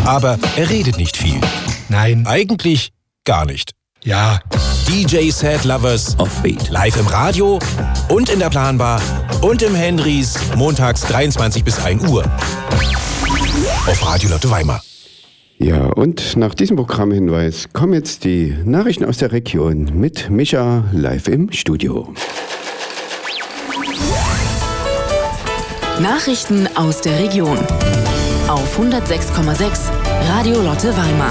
Aber er redet nicht viel. Nein. Eigentlich gar nicht. Ja. DJ Sad Lovers Offbeat. Live im Radio und in der Planbar und im Henrys montags 23 bis 1 Uhr. Auf Radio Lotte Weimar. Ja, und nach diesem Programmhinweis kommen jetzt die Nachrichten aus der Region mit Micha live im Studio. Nachrichten aus der Region auf 106,6 Radio Lotte Weimar.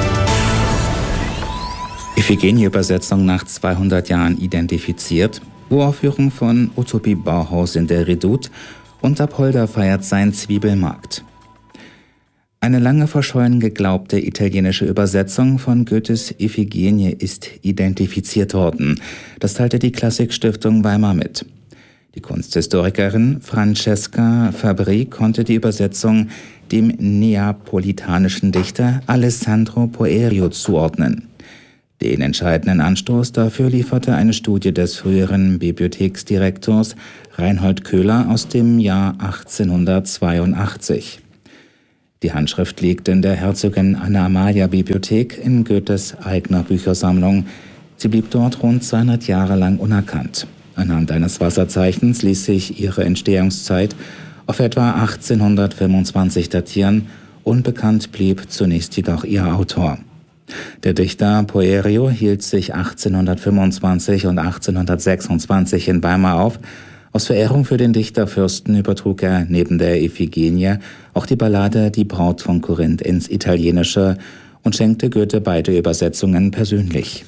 Iphigenie-Übersetzung nach 200 Jahren identifiziert, Uraufführung von Utopie Bauhaus in der Redoute und Apolda feiert seinen Zwiebelmarkt. Eine lange verschollen geglaubte italienische Übersetzung von Goethes Iphigenie ist identifiziert worden. Das teilte die Klassikstiftung Weimar mit. Die Kunsthistorikerin Francesca Fabri konnte die Übersetzung dem neapolitanischen Dichter Alessandro Poerio zuordnen. Den entscheidenden Anstoß dafür lieferte eine Studie des früheren Bibliotheksdirektors Reinhold Köhler aus dem Jahr 1882. Die Handschrift liegt in der Herzogin Anna-Amalia-Bibliothek in Goethes eigener Büchersammlung. Sie blieb dort rund 200 Jahre lang unerkannt. Anhand eines Wasserzeichens ließ sich ihre Entstehungszeit auf etwa 1825 datieren. Unbekannt blieb zunächst jedoch ihr Autor. Der Dichter Poerio hielt sich 1825 und 1826 in Weimar auf. Aus Verehrung für den Dichterfürsten übertrug er neben der Iphigenie auch die Ballade Die Braut von Korinth ins Italienische und schenkte Goethe beide Übersetzungen persönlich.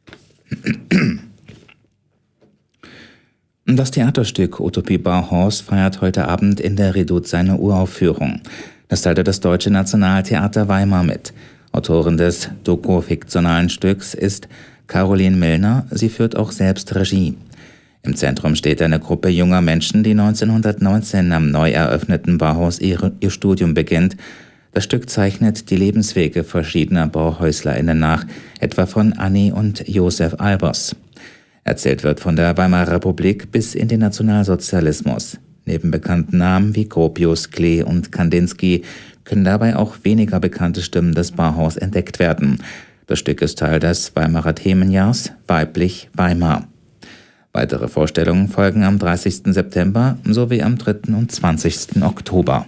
Das Theaterstück Utopie Bauhaus feiert heute Abend in der Redoute seine Uraufführung. Das teilte das Deutsche Nationaltheater Weimar mit. Autorin des doku-fiktionalen Stücks ist Caroline Millner. Sie führt auch selbst Regie. Im Zentrum steht eine Gruppe junger Menschen, die 1919 am neu eröffneten Bauhaus ihr Studium beginnt. Das Stück zeichnet die Lebenswege verschiedener BauhäuslerInnen nach, etwa von Annie und Josef Albers. Erzählt wird von der Weimarer Republik bis in den Nationalsozialismus. Neben bekannten Namen wie Gropius, Klee und Kandinsky können dabei auch weniger bekannte Stimmen des Bauhaus entdeckt werden. Das Stück ist Teil des Weimarer Themenjahrs Weiblich Weimar. Weitere Vorstellungen folgen am 30. September sowie am 3. und 20. Oktober.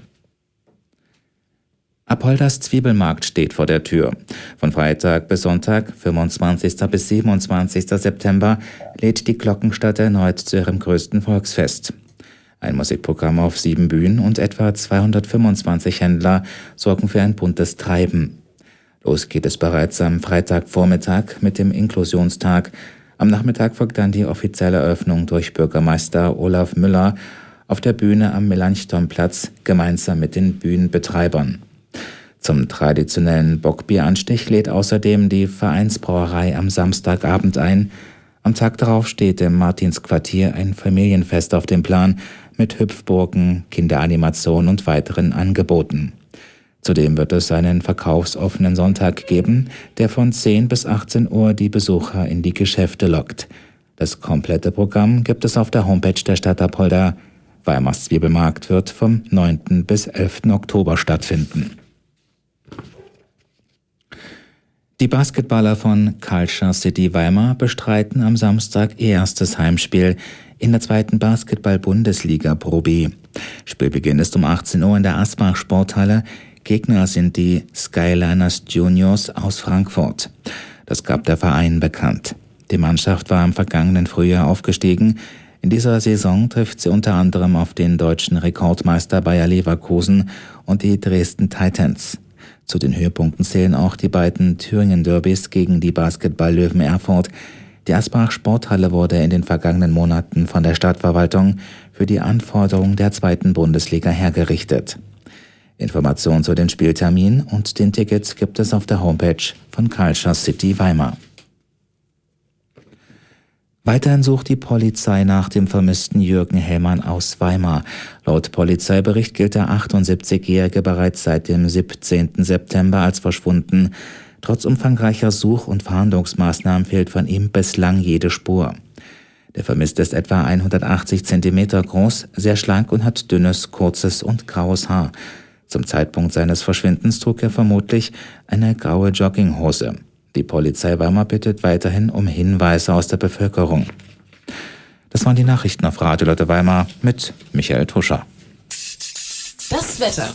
Apoldas Zwiebelmarkt steht vor der Tür. Von Freitag bis Sonntag, 25. bis 27. September, lädt die Glockenstadt erneut zu ihrem größten Volksfest. Ein Musikprogramm auf 7 Bühnen und etwa 225 Händler sorgen für ein buntes Treiben. Los geht es bereits am Freitagvormittag mit dem Inklusionstag. Am Nachmittag folgt dann die offizielle Eröffnung durch Bürgermeister Olaf Müller auf der Bühne am Melanchthonplatz gemeinsam mit den Bühnenbetreibern. Zum traditionellen Bockbieranstich lädt außerdem die Vereinsbrauerei am Samstagabend ein. Am Tag darauf steht im Martinsquartier ein Familienfest auf dem Plan mit Hüpfburgen, Kinderanimation und weiteren Angeboten. Zudem wird es einen verkaufsoffenen Sonntag geben, der von 10 bis 18 Uhr die Besucher in die Geschäfte lockt. Das komplette Programm gibt es auf der Homepage der Stadt Apolda. Weimars Zwiebelmarkt wird vom 9. bis 11. Oktober stattfinden. Die Basketballer von Culture City Weimar bestreiten am Samstag ihr erstes Heimspiel in der 2. Basketball-Bundesliga Pro B. Spielbeginn ist um 18 Uhr in der Asbach-Sporthalle. Gegner sind die Skyliners Juniors aus Frankfurt. Das gab der Verein bekannt. Die Mannschaft war im vergangenen Frühjahr aufgestiegen. In dieser Saison trifft sie unter anderem auf den deutschen Rekordmeister Bayer Leverkusen und die Dresden Titans. Zu den Höhepunkten zählen auch die beiden Thüringen-Derbys gegen die Basketball-Löwen Erfurt. Die Asbach-Sporthalle wurde in den vergangenen Monaten von der Stadtverwaltung für die Anforderungen der 2. Bundesliga hergerichtet. Informationen zu den Spielterminen und den Tickets gibt es auf der Homepage von Culture City Weimar. Weiterhin sucht die Polizei nach dem vermissten Jürgen Hellmann aus Weimar. Laut Polizeibericht gilt der 78-Jährige bereits seit dem 17. September als verschwunden. Trotz umfangreicher Such- und Fahndungsmaßnahmen fehlt von ihm bislang jede Spur. Der Vermisste ist etwa 180 cm groß, sehr schlank und hat dünnes, kurzes und graues Haar. Zum Zeitpunkt seines Verschwindens trug er vermutlich eine graue Jogginghose. Die Polizei Weimar bittet weiterhin um Hinweise aus der Bevölkerung. Das waren die Nachrichten auf Radio Lotte Weimar mit Michael Tuscher. Das Wetter.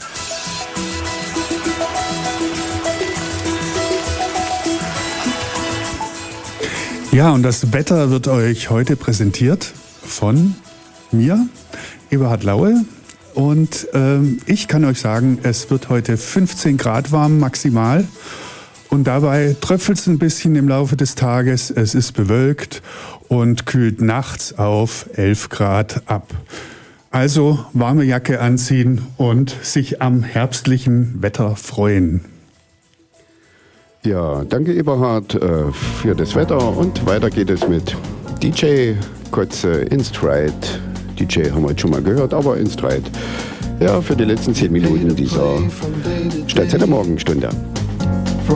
Ja, und das Wetter wird euch heute präsentiert von mir, Eberhard Laue. Und ich kann euch sagen, es wird heute 15 Grad warm maximal. Und dabei tröpfelt es ein bisschen im Laufe des Tages. Es ist bewölkt und kühlt nachts auf 11 Grad ab. Also warme Jacke anziehen und sich am herbstlichen Wetter freuen. Ja, danke Eberhard für das Wetter und weiter geht es mit DJ Kotze in Stride. DJ haben wir jetzt schon mal gehört, aber in Stride. Ja, für die letzten 10 Minuten dieser Stadtzeiter Morgenstunde.